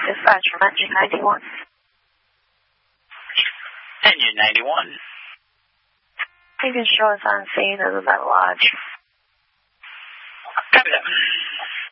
Dispatch from Engine 91. Engine 91. You can show us on scene of the Metal Lodge. Copy that.